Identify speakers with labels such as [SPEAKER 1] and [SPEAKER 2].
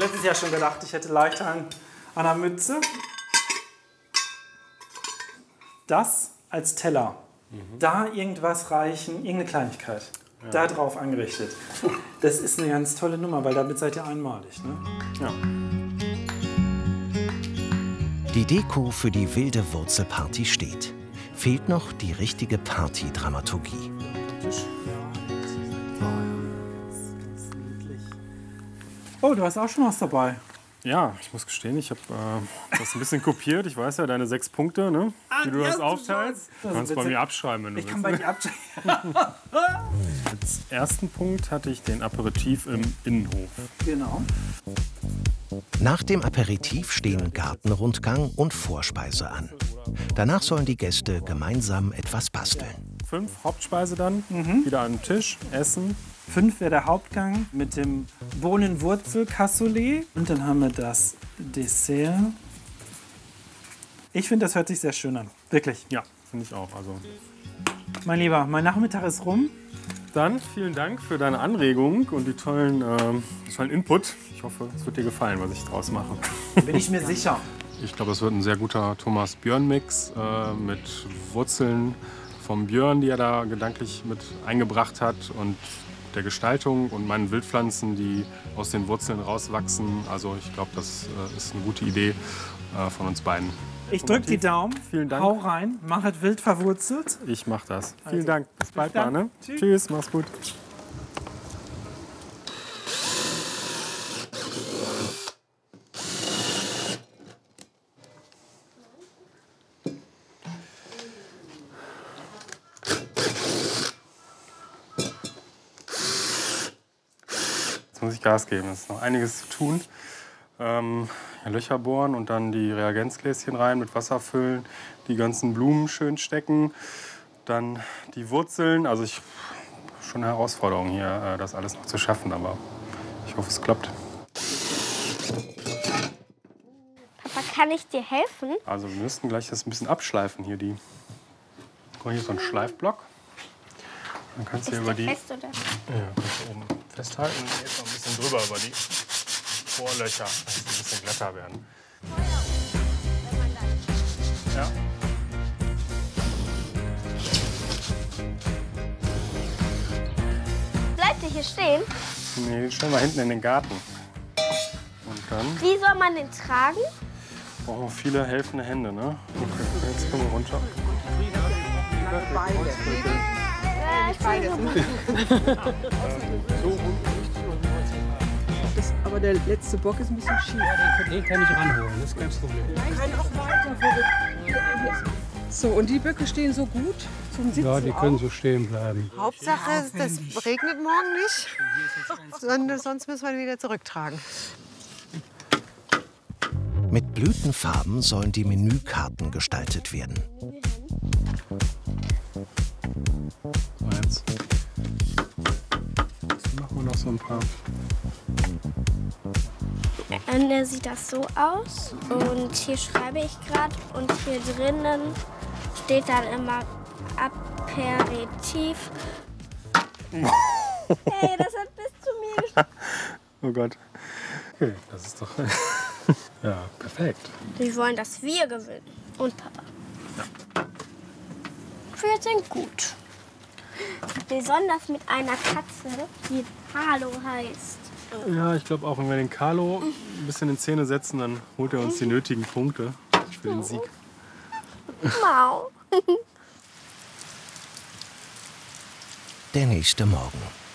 [SPEAKER 1] letztes Jahr schon gedacht, ich hätte leichter an einer Mütze. Das als Teller. Da irgendwas reichen, irgendeine Kleinigkeit. Ja. Da drauf angerichtet. Das ist eine ganz tolle Nummer, weil damit seid ihr einmalig. Ne?
[SPEAKER 2] Ja.
[SPEAKER 3] Die Deko für die wilde Wurzelparty steht. Fehlt noch die richtige Party-Dramaturgie.
[SPEAKER 1] Oh, du hast auch schon was dabei.
[SPEAKER 2] Ja, ich muss gestehen, ich habe das ein bisschen kopiert. Ich weiß ja, deine 6 Punkte, ne? Wie du das aufteilst. Du kannst bei mir abschreiben, wenn du willst.
[SPEAKER 1] Ich kann bei dir abschreiben.
[SPEAKER 2] Als ersten Punkt hatte ich den Aperitif im Innenhof.
[SPEAKER 1] Genau.
[SPEAKER 3] Nach dem Aperitif stehen Gartenrundgang und Vorspeise an. Danach sollen die Gäste gemeinsam etwas basteln.
[SPEAKER 2] 5 Hauptspeise dann, wieder an den Tisch, essen.
[SPEAKER 1] 5 wäre der Hauptgang mit dem Bohnenwurzel-Cassoulet. Und dann haben wir das Dessert. Ich finde, das hört sich sehr schön an. Wirklich.
[SPEAKER 2] Ja, finde ich auch. Also.
[SPEAKER 1] Mein Lieber, mein Nachmittag ist rum.
[SPEAKER 2] Dann vielen Dank für deine Anregung und die tollen Input. Ich hoffe, es wird dir gefallen, was ich draus mache.
[SPEAKER 1] Bin ich mir sicher.
[SPEAKER 2] Ich glaube, es wird ein sehr guter Thomas-Björn-Mix mit Wurzeln vom Björn, die er da gedanklich mit eingebracht hat, und der Gestaltung und meinen Wildpflanzen, die aus den Wurzeln rauswachsen. Also ich glaube, das ist eine gute Idee von uns beiden.
[SPEAKER 1] Ich drücke die Daumen.
[SPEAKER 2] Vielen Dank.
[SPEAKER 1] Hau rein, mach es wild verwurzelt.
[SPEAKER 2] Ich mach das.
[SPEAKER 1] Also,
[SPEAKER 2] vielen Dank. Bis bald
[SPEAKER 1] dann.
[SPEAKER 2] mal, ne?
[SPEAKER 1] Tschüss.
[SPEAKER 2] Tschüss, mach's gut. Jetzt muss ich Gas geben. Es ist noch einiges zu tun. Löcher bohren und dann die Reagenzgläschen rein, mit Wasser füllen, die ganzen Blumen schön stecken, dann die Wurzeln. Also schon eine Herausforderung hier, das alles noch zu schaffen, aber ich hoffe, es klappt.
[SPEAKER 4] Papa, kann ich dir helfen?
[SPEAKER 2] Also wir müssten gleich das ein bisschen abschleifen hier. Guck mal, hier ist so ein Schleifblock. Dann kannst du hier über die
[SPEAKER 4] Fest, oder?
[SPEAKER 2] Ja, kannst du oben festhalten und jetzt noch ein bisschen drüber über die Vorlöcher, dass sie ein bisschen glatter werden. Ja.
[SPEAKER 4] Bleibt ihr hier stehen?
[SPEAKER 2] Nee, den stellen wir hinten in den Garten. Und dann
[SPEAKER 4] Wie soll man den tragen?
[SPEAKER 2] brauchen wir viele helfende Hände, ne? Okay, jetzt können wir runter.
[SPEAKER 5] Aber der letzte Bock ist ein bisschen schief.
[SPEAKER 6] Den kann ich ranholen, das ist kein Problem.
[SPEAKER 5] So, und die Böcke stehen so gut zum Sitzen.
[SPEAKER 6] Ja, die können so stehen bleiben.
[SPEAKER 7] Hauptsache, das regnet morgen nicht, sondern sonst müssen wir ihn wieder zurücktragen.
[SPEAKER 3] Mit Blütenfarben sollen die Menükarten gestaltet werden.
[SPEAKER 2] Jetzt machen wir noch so ein paar.
[SPEAKER 4] Ende sieht das so aus. Und hier schreibe ich gerade. Und hier drinnen steht dann immer Aperitif. Hey, das hat bis zu mir gesprochen.
[SPEAKER 2] Oh Gott. Okay, das ist doch. Ja, perfekt.
[SPEAKER 4] Die wollen, dass wir gewinnen. Und Papa. Wir sind gut. Besonders mit einer Katze, die Carlo heißt.
[SPEAKER 2] Ja, ich glaube auch, wenn wir den Carlo ein bisschen in Szene setzen, dann holt er uns die nötigen Punkte für den Sieg.
[SPEAKER 4] Mau.
[SPEAKER 3] Der nächste Morgen.